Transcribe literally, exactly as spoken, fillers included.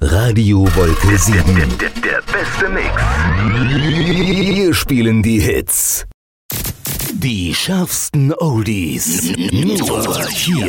Radio Wolke sieben. Der, der, der beste Mix. Wir spielen die Hits. Die schärfsten Oldies. Nur hier.